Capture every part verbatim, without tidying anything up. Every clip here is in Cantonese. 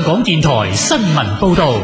港電台新聞報道。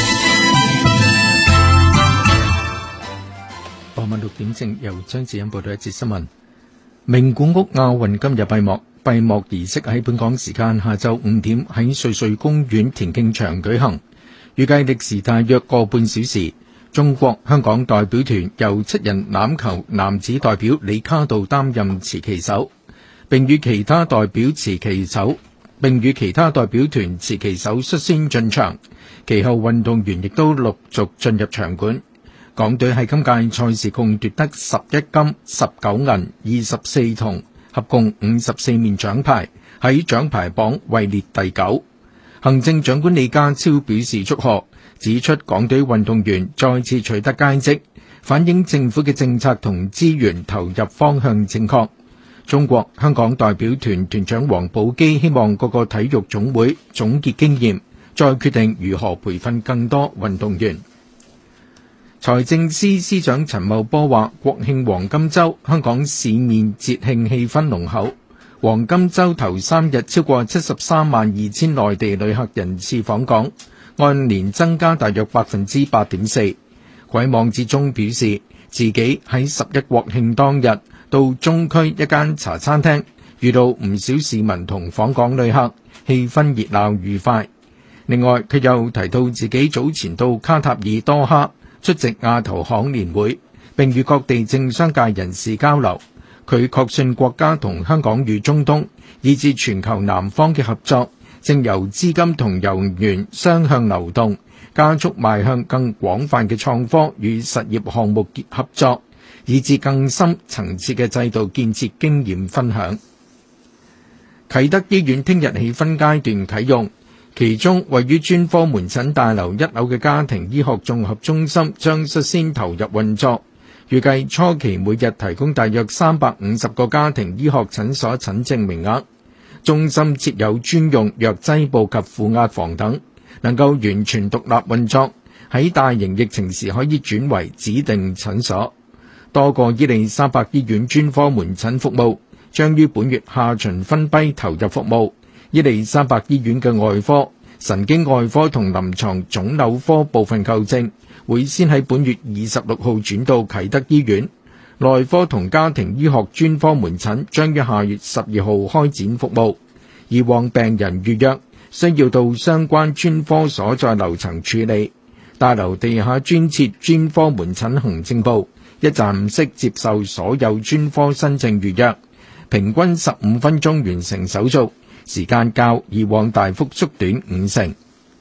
傍晚六點正，由張子欣報道一節新聞。名古屋亞運今日閉幕，閉幕儀式喺本港時間下晝五點喺瑞穗公園田徑場舉行，預計歷時大約個半小時。中國香港代表團由七人欖球男子代表李卡道擔任持旗手，並與其他代表持旗手並與其他代表團持旗手率先進場，其後運動員亦都陸續進入場館。港隊喺今屆賽事共奪得十一金、十九銀、二十四銅，合共五十四面獎牌，喺獎牌榜位列第九。行政長官李家超表示祝賀，指出港隊運動員再次取得佳績，反映政府嘅政策同資源投入方向正確。中國香港代表團團長王寶基希望各個體育總會總結經驗，再決定如何培訓更多運動員。財政司司長陳茂波話，國慶黃金週香港市面節慶氣氛濃厚，黃金週頭三日超過七十三萬二千內地旅客人次訪港，按年增加大約百分之八點四。佢喺網誌中表示，自己喺十一國慶當日到中區一間茶餐廳，遇到唔少市民同訪港旅客，氣氛熱鬧愉快。另外，佢又提到自己早前到卡塔爾多哈出席亞投行年會，並與各地政商界人士交流。佢確信國家同香港與中東以至全球南方嘅合作，正由資金同人員雙向流動，加速邁向更廣泛嘅創科與實業項目合作，以至更深層次嘅制度建設經驗分享。啟德醫院聽日起分階段啟用，其中位於專科門診大樓一樓嘅家庭醫學綜合中心將率先投入運作，預計初期每日提供大約三百五十個家庭醫學診所診症名額。中心設有專用藥劑部及負壓房等，能夠完全獨立運作，喺大型疫情時可以轉為指定診所。多個伊利沙伯醫院專科門診服務將於本月下旬分批投入服務。伊利沙伯醫院嘅外科、神經外科同臨床腫瘤科部分舊症會先喺本月二十六號轉到啟德醫院，內科同家庭醫學專科門診將於下月十二號開展服務。以往病人預約需要到相關專科所在樓層處理，大樓地下專設專科門診行政部，一站式接受所有專科新症預約，平均十五分鐘完成手續，時間較以往大幅縮短五成。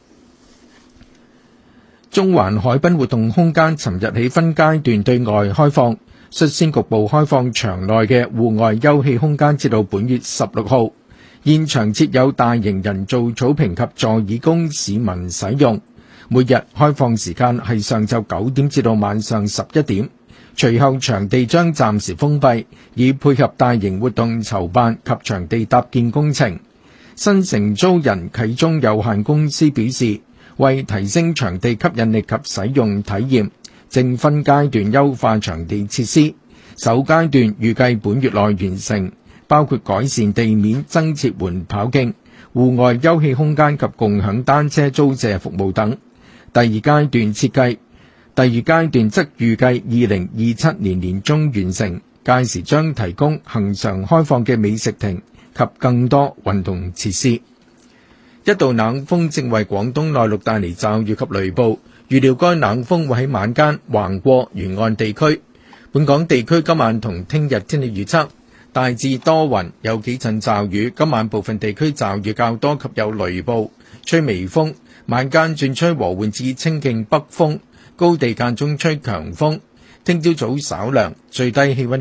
中環海濱活動空間尋日起分階段對外開放，率先局部開放場內嘅戶外休憩空間至到本月十六號，現場設有大型人造草坪及座椅供市民使用，每日開放時間係上晝九點至到晚上十一點，隨後場地將暫時封閉，以配合大型活動籌辦及場地搭建工程。新承租人啟中有限公司表示，為提升場地吸引力及使用體驗，正分階段優化場地設施。首階段預計本月內完成，包括改善地面、增設緩跑徑、戶外休憩空間及共享單車租借服務等。第二階段設計，第二階段則預計二零二七年年中完成，屆時將提供恆常開放嘅美食亭及更多運動設施。一道冷鋒正為廣東內陸帶嚟驟雨及雷暴，預料該冷鋒會喺晚間橫過沿岸地區。本港地區今晚同聽日天氣預測，大致多雲，有幾陣驟雨，今晚部分地區驟雨較多及有雷暴，吹微風，晚間轉吹和緩至清勁北風，高地間中吹強風。聽朝早稍涼，最低氣溫